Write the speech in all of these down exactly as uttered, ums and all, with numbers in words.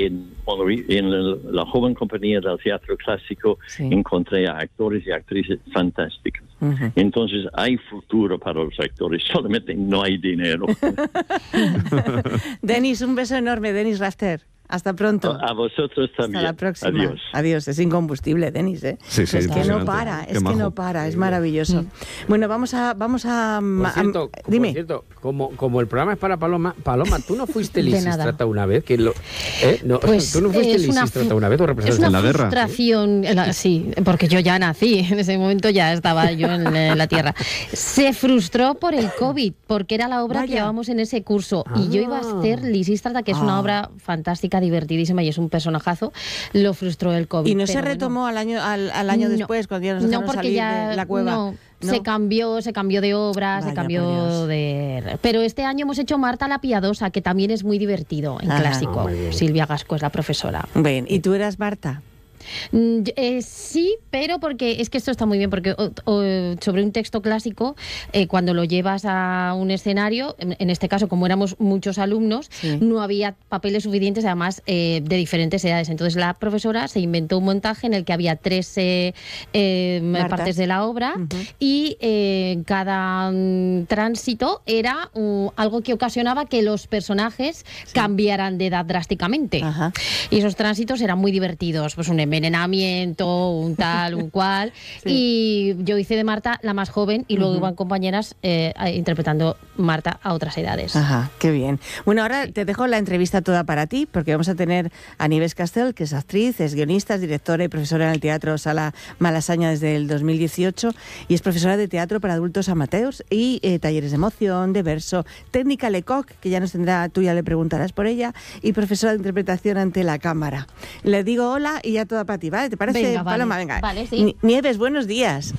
en, en la joven compañía del teatro clásico sí. encontré a actores y actrices fantásticos. Uh-huh. Entonces hay futuro para los actores, solamente no hay dinero. Denis, un beso enorme, Denis Rafter. Hasta pronto. A vosotros también. Hasta la próxima. Adiós. Adiós. Es incombustible, Denis, ¿eh? Sí, sí, es que no para, es que no para, es maravilloso. Mm. Bueno, vamos a... Vamos a, por cierto, a dime. Por cierto, como, como el programa es para Paloma, Paloma, ¿tú no fuiste Lisístrata una vez? Que lo, ¿eh? no, pues ¿Tú no fuiste Lisístrata una vez o representaste en la guerra? Es una frustración, ¿sí? sí, porque yo ya nací, en ese momento ya estaba yo en, en la tierra. Se frustró por el COVID, porque era la obra Vaya. que llevábamos en ese curso. Ah. Y yo iba a hacer Lisístrata, que es ah. una obra fantástica, divertidísima y es un personajazo. Lo frustró el COVID. ¿Y no se retomó no. al año al, al año no. después, cuando ya nos dejaron no, porque salir ya, de la cueva? No. No. Se cambió, se cambió de obra, Vaya, se cambió de... Pero este año hemos hecho Marta la Piadosa, que también es muy divertido en Ajá. clásico. Oh, Silvia Gasco es la profesora. Bien, ¿y tú eras Marta? Mm, eh, sí, pero porque es que esto está muy bien, porque o, o, sobre un texto clásico, eh, cuando lo llevas a un escenario, en, en este caso, como éramos muchos alumnos, sí. no había papeles suficientes, además eh, de diferentes edades. Entonces la profesora se inventó un montaje en el que había tres eh, eh, partes de la obra uh-huh. y eh, cada um, tránsito era uh, algo que ocasionaba que los personajes sí. cambiaran de edad drásticamente. Uh-huh. Y esos tránsitos eran muy divertidos, pues un envenenamiento, un tal, un cual. Sí. Y yo hice de Marta la más joven y luego uh-huh. iban compañeras eh, interpretando Marta a otras edades. Ajá, qué bien. Bueno, ahora te dejo la entrevista toda para ti, porque vamos a tener a Nieves Castel, que es actriz, es guionista, es directora y profesora en el Teatro Sala Malasaña desde el dos mil dieciocho y es profesora de teatro para adultos amateurs y eh, talleres de emoción, de verso, técnica Lecoq, que ya nos tendrá, tú ya le preguntarás por ella, y profesora de interpretación ante la cámara. Le digo hola y ya toda para ti, ¿vale? ¿Te parece, venga, Paloma? Vale. Venga. Vale, sí. Nieves, buenos días.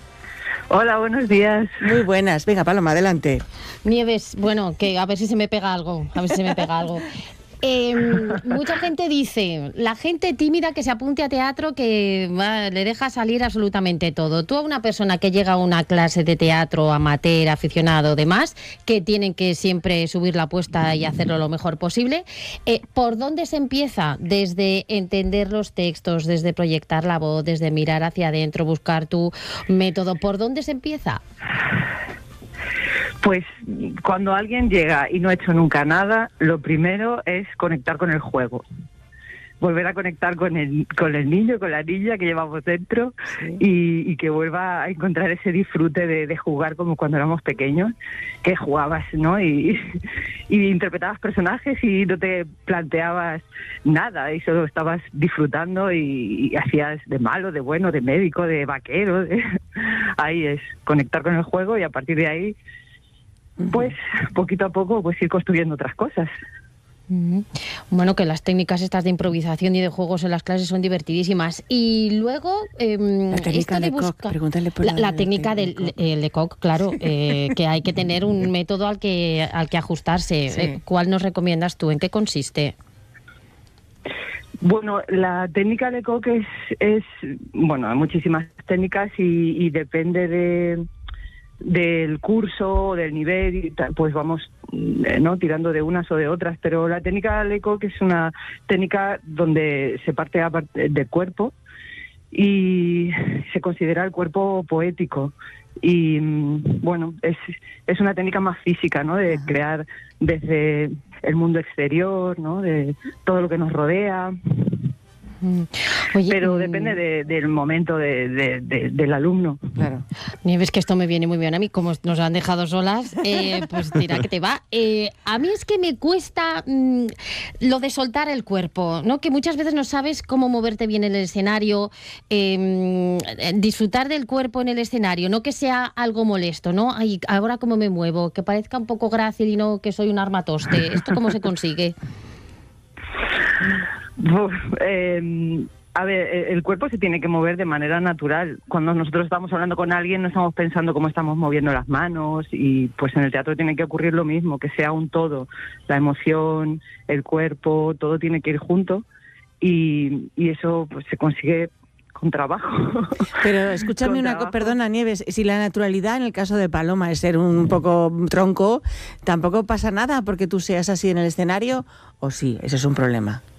Hola, buenos días. Muy buenas. Venga, Paloma, adelante. Nieves, bueno, que a ver si se me pega algo, a ver si se me pega algo. Eh, mucha gente dice, la gente tímida que se apunte a teatro que va, le deja salir absolutamente todo. Tú a una persona que llega a una clase de teatro amateur, aficionado, demás, que tienen que siempre subir la apuesta y hacerlo lo mejor posible, eh, ¿por dónde se empieza? Desde entender los textos, desde proyectar la voz, desde mirar hacia adentro, buscar tu método. ¿Por dónde se empieza? Pues cuando alguien llega y no ha hecho nunca nada, lo primero es conectar con el juego. Volver a conectar con el con el niño, con la niña que llevamos dentro sí. y, y que vuelva a encontrar ese disfrute de, de jugar como cuando éramos pequeños, que jugabas, ¿no? Y, y interpretabas personajes y no te planteabas nada y solo estabas disfrutando y, y hacías de malo, de bueno, de médico, de vaquero. De... Ahí es conectar con el juego y a partir de ahí pues poquito a poco pues ir construyendo otras cosas. Bueno, que las técnicas estas de improvisación y de juegos en las clases son divertidísimas. Y luego eh, la técnica esto de Lecoq, buscar pregúntale por la, la, la técnica del eh, Lecoq, claro, eh, que hay que tener un método al que al que ajustarse. Sí. Eh, ¿Cuál nos recomiendas tú? ¿En qué consiste? Bueno, la técnica Lecoq es, es bueno, hay muchísimas técnicas y, y depende de del curso, del nivel, pues vamos no tirando de unas o de otras, pero la técnica Lecoq es una técnica donde se parte del cuerpo y se considera el cuerpo poético y bueno, es, es una técnica más física, ¿no? De crear desde el mundo exterior, ¿no? De todo lo que nos rodea. Oye, pero depende de, del momento de, de, de, del alumno. Claro. Nieves, que esto me viene muy bien a mí, como nos han dejado solas, eh, pues tira que te va. Eh, a mí es que me cuesta mmm, lo de soltar el cuerpo, ¿no? Que muchas veces no sabes cómo moverte bien en el escenario, eh, disfrutar del cuerpo en el escenario, no que sea algo molesto, ¿no? Ay, ahora cómo me muevo, que parezca un poco grácil y no que soy un armatoste. ¿Esto cómo se consigue? Uf, eh, a ver, el cuerpo se tiene que mover de manera natural. Cuando nosotros estamos hablando con alguien no estamos pensando cómo estamos moviendo las manos y pues en el teatro tiene que ocurrir lo mismo, que sea un todo. La emoción, el cuerpo, todo tiene que ir junto y, y eso pues se consigue con trabajo. Pero escúchame una cosa, perdona Nieves, si la naturalidad en el caso de Paloma es ser un poco tronco, tampoco pasa nada porque tú seas así en el escenario, o sí, eso es un problema.